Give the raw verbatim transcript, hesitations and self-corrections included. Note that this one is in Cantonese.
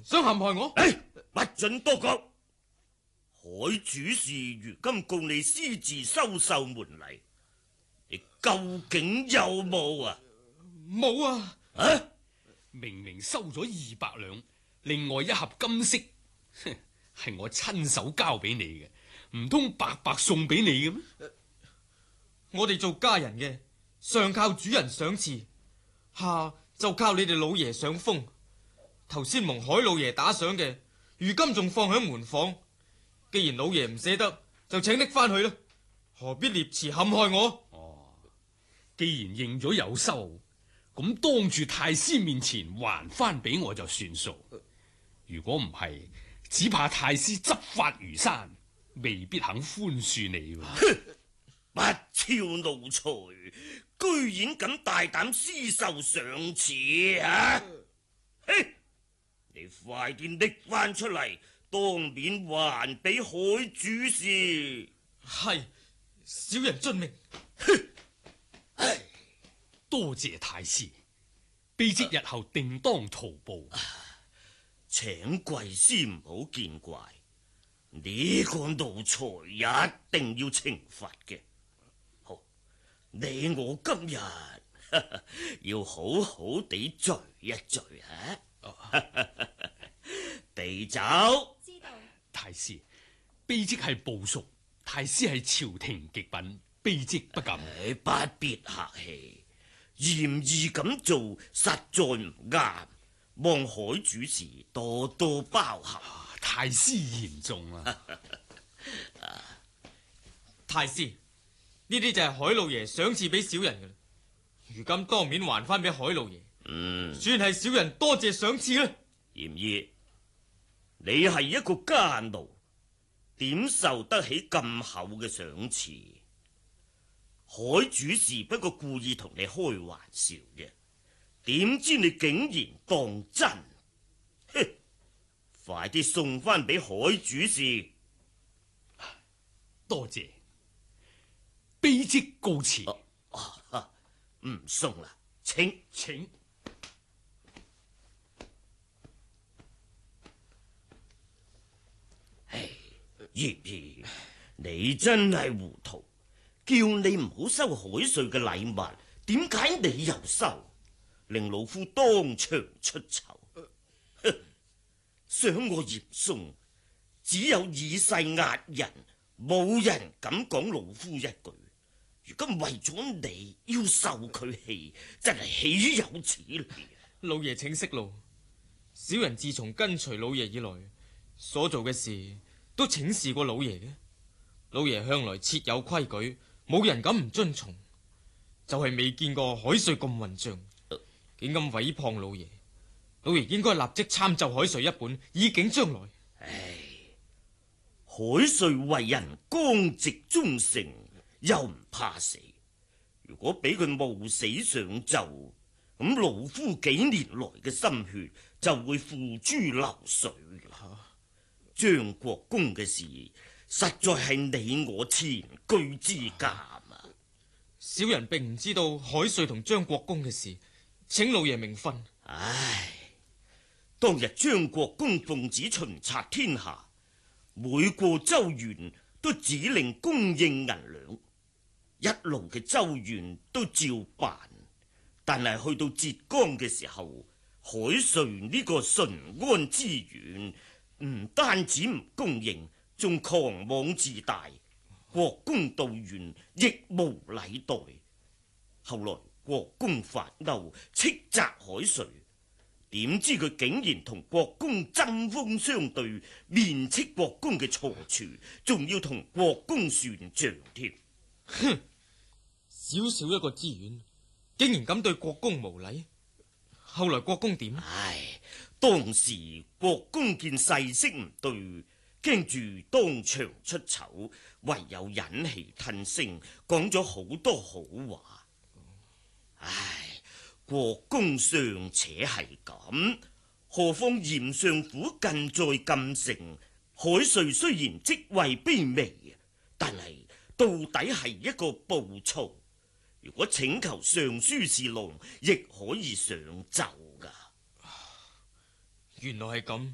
想陷害我？ 哎，不准多講。海主事如今告你私自收受門禮，你究竟有冇啊？ 冇啊！ 啊！ 明明收咗二百兩，另外一盒金飾，係我親手交俾你嘅，唔通白白送俾你嘅咩？ 我哋做家人嘅，上靠主人賞賜，下就靠你哋老爺賞風。頭先蒙海老爺打賞嘅，如今仲放喺門房。既然老爺唔捨得，就請拎翻去啦，何必獵詞陷害我？ 哦，既然認咗有收，咁當住太師面前還翻俾我就算數。如果唔係，只怕太師執法如山，未必肯寬恕你。 哼！不肖奴才，居然敢大膽私受賞賜啊！嘿，你快啲拎翻出嚟，當面還俾海主事。 係，小人遵命。 哼！唉， 多謝太師，卑職日後定當圖報。 請貴師唔好見怪，呢個奴才一定要懲罰嘅。好，你我今日要好好地聚一聚啊！備酒。 知道。 太師，卑職係部屬，太師係朝廷極品，卑職不敢。 你不必客氣，嚴義咁做實在唔啱，望海主事多多包涵。 太師嚴重啊！ 太師，呢啲就係海老爺賞賜俾小人嘅啦，如今當面還翻俾海老爺， 嗯， 算係小人多謝賞賜啦。 嚴義，你係一個家奴，點受得起咁厚嘅賞賜？海主事不過故意同你開玩笑嘅，點知你竟然當真？哼！快啲送翻俾海主事。 多謝，卑職告辭。 唔、啊啊、送啦，請請。 唉，葉兒，你真係糊塗，叫你唔好收海瑞嘅禮物，點解你又收？令老夫當場出醜。哼，想我嚴嵩，只有以勢壓人，冇人敢講老夫一句。如今為咗你要受佢氣，真係豈有此理！ 老爺請息怒，小人自從跟隨老爺以來，所做嘅事都請示過老爺嘅。老爺向來設有規矩，冇人敢唔遵從。就係、是、未見過海瑞咁混賬，竟敢毀謗老爺。老爺應該立即參奏海瑞一本，以警將來。 唉，海瑞為人剛直忠誠，又唔怕死。如果俾佢冒死上奏，咁老夫幾年來嘅心血就會付諸流水。張國公嘅事，實在係你我前居之鑑啊！ 小人並唔知道海瑞同張國公嘅事，請老爺明分。 唉，當日張國公奉旨巡察天下，每個州縣都指令供應銀兩，一路嘅州縣都照辦。但係去到浙江嘅時候，海瑞呢個淳安之縣唔單止唔供應，仲狂妄自大，國公到縣亦無禮待。後來國公發嬲，斥責海瑞，點知佢竟然同國公針鋒相對，面斥國公嘅錯處，仲要同國公算賬添。 哼！小小一個知縣，竟然敢對國公無禮。後來國公點？ 唉，當時國公見勢色唔對，驚住當場出醜，唯有忍氣吞聲，講咗好多好話。唉，國公尚且係咁，何況嚴相府近在禁城，海瑞雖然職位卑微，但係到底係一個暴躁。如果請求尚書侍郎，亦可以上奏噶。 原來係咁，